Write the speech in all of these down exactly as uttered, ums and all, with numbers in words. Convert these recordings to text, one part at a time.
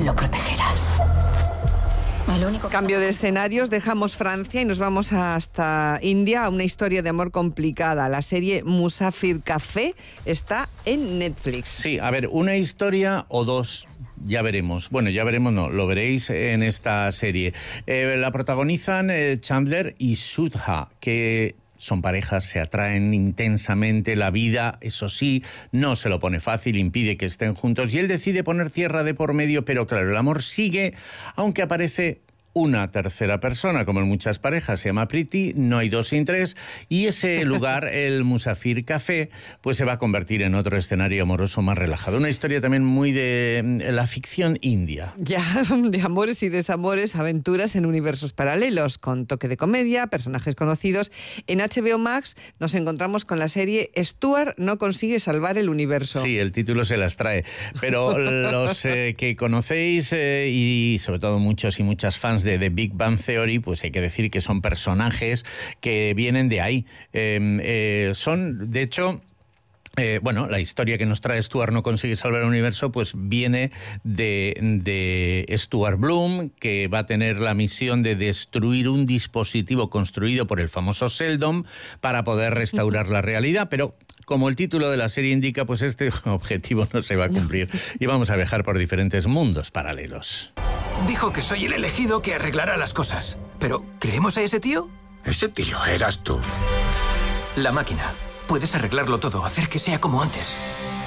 lo protegerás. El único... Cambio de escenarios, dejamos Francia y nos vamos hasta India, a una historia de amor complicada. La serie Musafir Café está en Netflix. Sí, a ver, una historia o dos, ya veremos. Bueno, ya veremos, no, lo veréis en esta serie. Eh, la protagonizan eh, Chandler y Sudha, que... son parejas, se atraen intensamente, la vida, eso sí, no se lo pone fácil, impide que estén juntos y él decide poner tierra de por medio, pero claro, el amor sigue, aunque aparece una tercera persona, como en muchas parejas, se llama Priti, no hay dos sin tres, y ese lugar, el Musafir Café, pues se va a convertir en otro escenario amoroso más relajado. Una historia también muy de la ficción india. Ya, de amores y desamores, aventuras en universos paralelos, con toque de comedia, personajes conocidos. En H B O Max nos encontramos con la serie Stuart no consigue salvar el universo. Sí, el título se las trae, pero los eh, que conocéis eh, y sobre todo muchos y muchas fans de The Big Bang Theory, pues hay que decir que son personajes que vienen de ahí. Eh, eh, son, de hecho... Eh, bueno, la historia que nos trae Stuart no consigue salvar el universo, pues viene de, de Stuart Bloom, que va a tener la misión de destruir un dispositivo construido por el famoso Sheldon para poder restaurar la realidad, pero... como el título de la serie indica, pues este objetivo no se va a cumplir y vamos a viajar por diferentes mundos paralelos. Dijo que soy el elegido que arreglará las cosas. ¿Pero creemos a ese tío? Ese tío eras tú. La máquina. Puedes arreglarlo todo, hacer que sea como antes.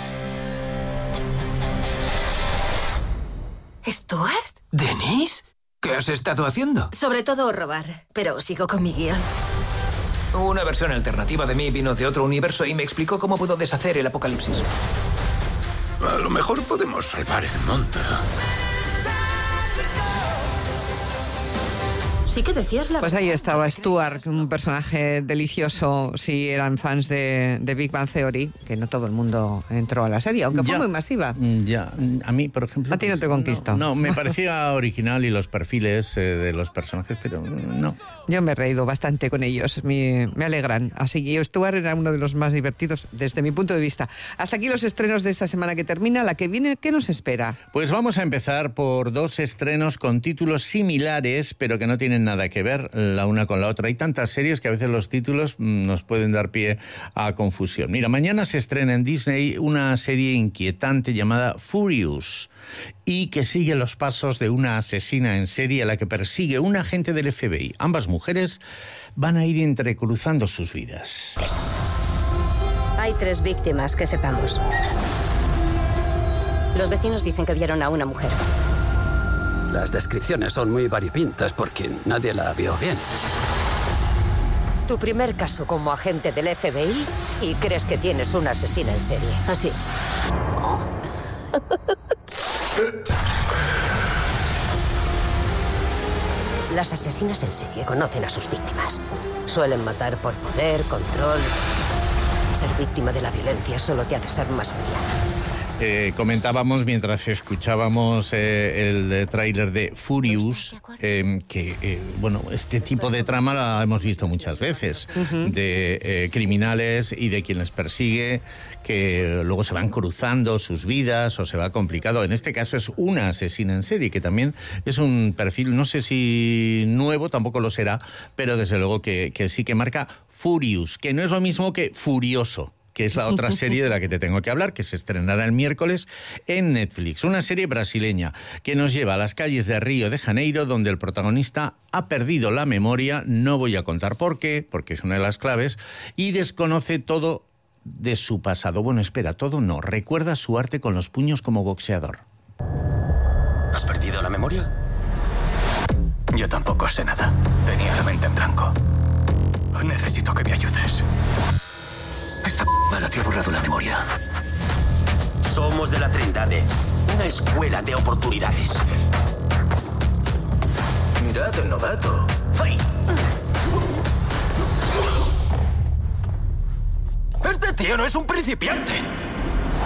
¿Stuart? ¿Denise? ¿Qué has estado haciendo? Sobre todo robar, pero sigo con mi guión. Una versión alternativa de mí vino de otro universo y me explicó cómo puedo deshacer el apocalipsis. A lo mejor podemos salvar el mundo. Sí que decías la... Pues ahí estaba Stuart, un personaje delicioso, si eran fans de, de Big Bang Theory, que no todo el mundo entró a la serie, aunque fue ya, muy masiva. Ya, a mí, por ejemplo... A ti no te conquistó. No, no me parecía original y los perfiles eh, de los personajes, pero no. Yo me he reído bastante con ellos, me, me alegran. Así que Stuart era uno de los más divertidos desde mi punto de vista. Hasta aquí los estrenos de esta semana que termina. La que viene, ¿qué nos espera? Pues vamos a empezar por dos estrenos con títulos similares, pero que no tienen nada que ver la una con la otra. Hay tantas series que a veces los títulos nos pueden dar pie a confusión. Mira, mañana se estrena en Disney una serie inquietante llamada Furious y que sigue los pasos de una asesina en serie a la que persigue un agente del F B I. Ambas mujeres van a ir entrecruzando sus vidas. Hay tres víctimas que sepamos. Los vecinos dicen que vieron a una mujer. Las descripciones son muy variopintas porque nadie la vio bien. Tu primer caso como agente del F B I y crees que tienes una asesina en serie. Así es. Oh. Las asesinas en serie conocen a sus víctimas. Suelen matar por poder, control. Ser víctima de la violencia solo te hace ser más fría. Eh, comentábamos mientras escuchábamos eh, el tráiler de Furious eh, que, eh, bueno, este tipo de trama la hemos visto muchas veces, uh-huh. de eh, criminales y de quien les persigue, que luego se van cruzando sus vidas o se va complicado. En este caso es una asesina en serie, que también es un perfil, no sé si nuevo, tampoco lo será, pero desde luego que, que sí que marca Furious, que no es lo mismo que Furioso, que es la otra serie de la que te tengo que hablar, que se estrenará el miércoles en Netflix. Una serie brasileña que nos lleva a las calles de Río de Janeiro, donde el protagonista ha perdido la memoria, no voy a contar por qué, porque es una de las claves, y desconoce todo de su pasado. Bueno, espera, todo no. Recuerda su arte con los puños como boxeador. ¿Has perdido la memoria? Yo tampoco sé nada. Tenía la mente en blanco. Necesito que me ayudes. Esa p*** te ha borrado la memoria. Somos de la Trindade, una escuela de oportunidades. Mirad el novato. ¡Fai! Este tío no es un principiante.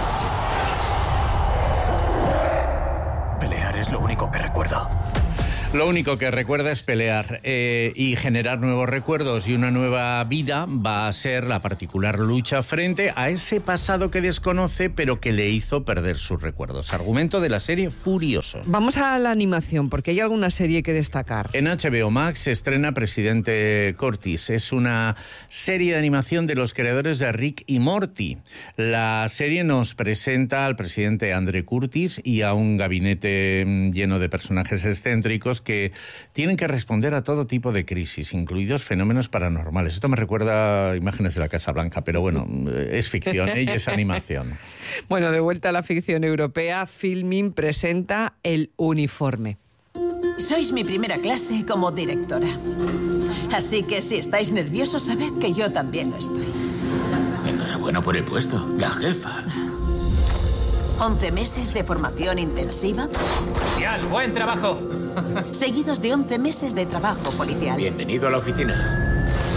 Pelear es lo único que recuerdo. Lo único que recuerda es pelear eh, y generar nuevos recuerdos, y una nueva vida va a ser la particular lucha frente a ese pasado que desconoce pero que le hizo perder sus recuerdos. Argumento de la serie Furioso. Vamos a la animación, porque hay alguna serie que destacar. En H B O Max se estrena Presidente Curtis. Es una serie de animación de los creadores de Rick y Morty. La serie nos presenta al presidente Andrew Curtis y a un gabinete lleno de personajes excéntricos que tienen que responder a todo tipo de crisis, incluidos fenómenos paranormales. Esto me recuerda a Imágenes de la Casa Blanca, pero bueno, es ficción, ¿eh? Y es animación. Bueno, de vuelta a la ficción europea, Filmin presenta El uniforme. Sois mi primera clase como directora. Así que si estáis nerviosos, sabed que yo también lo estoy. Enhorabuena por el puesto, la jefa. once meses de formación intensiva. Policial, buen trabajo. Seguidos de once meses de trabajo policial. Bienvenido a la oficina.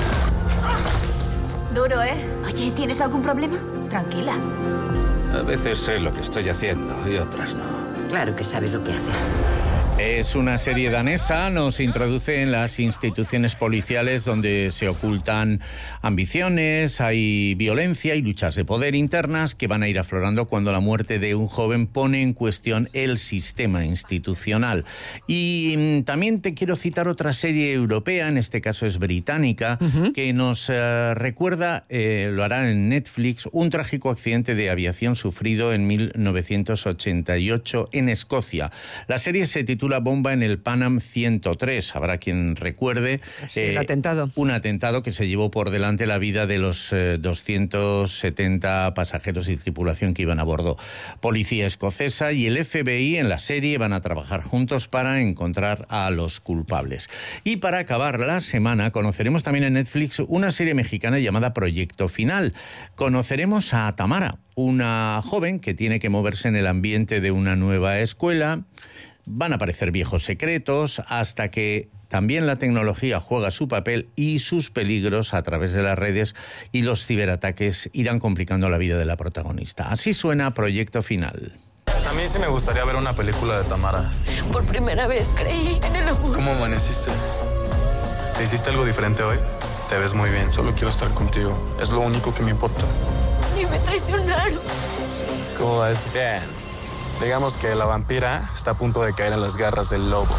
Duro, ¿eh? Oye, ¿tienes algún problema? Tranquila. A veces sé lo que estoy haciendo y otras no. Claro que sabes lo que haces. Es una serie danesa, nos introduce en las instituciones policiales donde se ocultan ambiciones, hay violencia y luchas de poder internas que van a ir aflorando cuando la muerte de un joven pone en cuestión el sistema institucional. Y mm, también te quiero citar otra serie europea, en este caso es británica, uh-huh. que nos eh, recuerda, eh, lo hará en Netflix, un trágico accidente de aviación sufrido en mil novecientos ochenta y ocho en Escocia. La serie se titula La bomba en el Pan Am ciento tres. Habrá quien recuerde sí, el eh, atentado. Un atentado que se llevó por delante la vida de los eh, doscientos setenta pasajeros y tripulación que iban a bordo. Policía escocesa y el F B I en la serie van a trabajar juntos para encontrar a los culpables. Y para acabar la semana conoceremos también en Netflix una serie mexicana llamada Proyecto Final. Conoceremos a Tamara, una joven que tiene que moverse en el ambiente de una nueva escuela. Van a aparecer viejos secretos hasta que también la tecnología juega su papel y sus peligros a través de las redes y los ciberataques irán complicando la vida de la protagonista. Así suena Proyecto Final. A mí sí me gustaría ver una película de Tamara. Por primera vez creí en el amor. ¿Cómo amaneciste? ¿Te hiciste algo diferente hoy? Te ves muy bien. Solo quiero estar contigo. Es lo único que me importa. Y me traicionaron. ¿Cómo es? Bien. Digamos que la vampira está a punto de caer en las garras del lobo.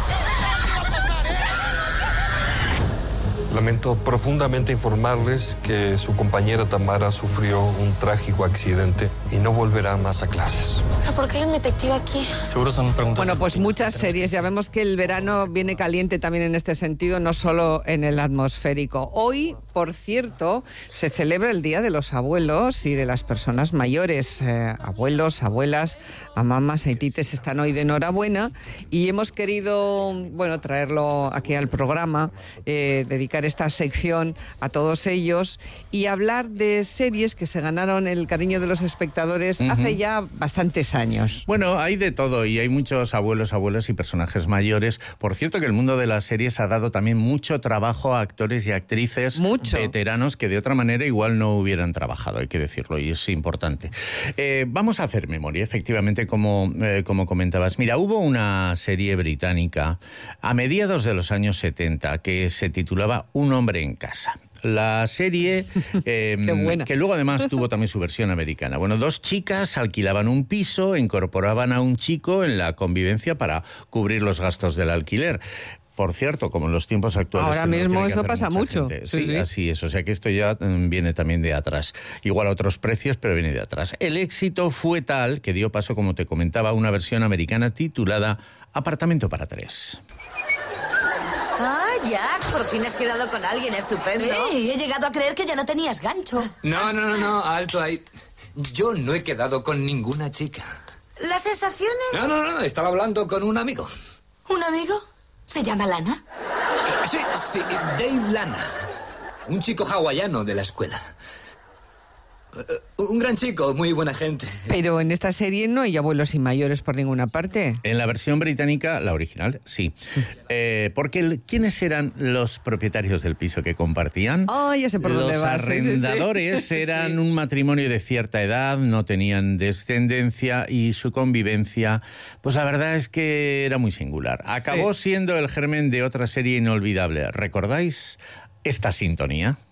Lamento profundamente informarles que su compañera Tamara sufrió un trágico accidente y no volverá más a clases. ¿Por qué hay un detective aquí? Seguro son preguntas. Bueno, pues muchas series. Ya vemos que el verano viene caliente también en este sentido, no solo en el atmosférico. Hoy, por cierto, se celebra el Día de los Abuelos y de las personas mayores. Eh, abuelos, abuelas, a mamás, a tites están hoy de enhorabuena y hemos querido, bueno, traerlo aquí al programa, eh, dedicar esta sección a todos ellos y hablar de series que se ganaron el cariño de los espectadores uh-huh. hace ya bastantes años. Bueno, hay de todo y hay muchos abuelos, abuelas y personajes mayores. Por cierto que el mundo de las series ha dado también mucho trabajo a actores y actrices mucho. veteranos que de otra manera igual no hubieran trabajado, hay que decirlo, y es importante. Eh, vamos a hacer memoria, efectivamente, como, eh, como comentabas. Mira, hubo una serie británica a mediados de los años setenta que se titulaba Un hombre en casa. La serie, eh, que luego además tuvo también su versión americana. Bueno, dos chicas alquilaban un piso, incorporaban a un chico en la convivencia para cubrir los gastos del alquiler. Por cierto, como en los tiempos actuales... Ahora mismo eso pasa mucho. Sí, sí, sí, así es. O sea que esto ya viene también de atrás. Igual a otros precios, pero viene de atrás. El éxito fue tal que dio paso, como te comentaba, a una versión americana titulada Apartamento para tres. Ah, Jack, por fin has quedado con alguien estupendo. Sí, he llegado a creer que ya no tenías gancho. No, no, no, no, alto ahí. Yo no he quedado con ninguna chica. ¿Las sensaciones? No, no, no, estaba hablando con un amigo. ¿Un amigo? ¿Se llama Lana? Sí, sí, Dave Lana. Un chico hawaiano de la escuela. Un gran chico, muy buena gente. Pero en esta serie no hay abuelos y mayores por ninguna parte. En la versión británica, la original, sí. Eh, porque, el, ¿quiénes eran los propietarios del piso que compartían? Oh, ya sé por los dónde vas. arrendadores sí, sí. eran sí. un matrimonio de cierta edad, no tenían descendencia y su convivencia, pues la verdad es que era muy singular. Acabó sí. siendo el germen de otra serie inolvidable. ¿Recordáis esta sintonía?